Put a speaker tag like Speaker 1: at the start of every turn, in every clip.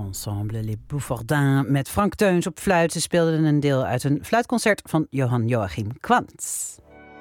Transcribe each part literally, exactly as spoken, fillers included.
Speaker 1: Ensemble Les Bouffardins met Frank Teuns op fluit. Ze speelden een deel uit een fluitconcert van Johann Joachim Quantz.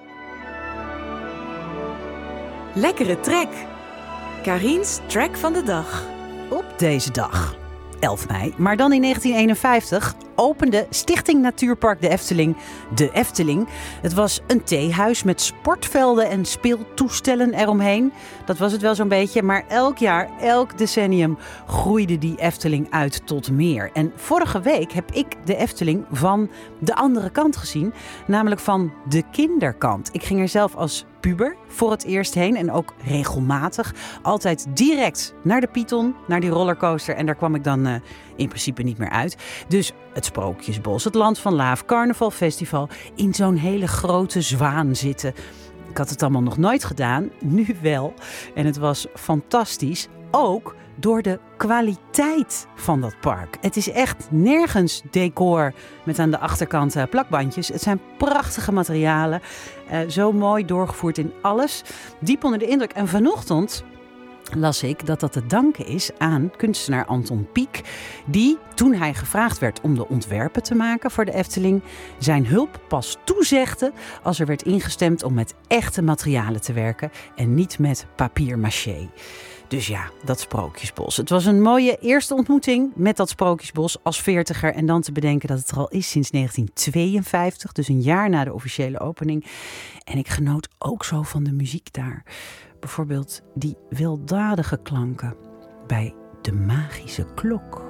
Speaker 2: Lekkere trek. Karin's track van de dag.
Speaker 1: Op deze dag, elf mei, maar dan in negentien eenenvijftig, opende Stichting Natuurpark de Efteling de Efteling. Het was een theehuis met sportvelden en speeltoestellen eromheen. Dat was het wel zo'n beetje, maar elk jaar, elk decennium groeide die Efteling uit tot meer. En vorige week heb ik de Efteling van de andere kant gezien, namelijk van de kinderkant. Ik ging er zelf als puber voor het eerst heen en ook regelmatig. Altijd direct naar de Python, naar die rollercoaster. En daar kwam ik dan uh, in principe niet meer uit. Dus het Sprookjesbos, het Land van Laaf, Carnaval Festival, in zo'n hele grote zwaan zitten. Ik had het allemaal nog nooit gedaan, nu wel. En het was fantastisch, ook door de kwaliteit van dat park. Het is echt nergens decor met aan de achterkant uh, plakbandjes. Het zijn prachtige materialen, uh, zo mooi doorgevoerd in alles. Diep onder de indruk. En vanochtend las ik dat dat te danken is aan kunstenaar Anton Pieck, die, toen hij gevraagd werd om de ontwerpen te maken voor de Efteling, zijn hulp pas toezegde als er werd ingestemd om met echte materialen te werken en niet met papier-maché. Dus ja, dat Sprookjesbos. Het was een mooie eerste ontmoeting met dat Sprookjesbos als veertiger. En dan te bedenken dat het er al is sinds negentien tweeënvijftig. Dus een jaar na de officiële opening. En ik genoot ook zo van de muziek daar. Bijvoorbeeld die weldadige klanken bij de magische klok.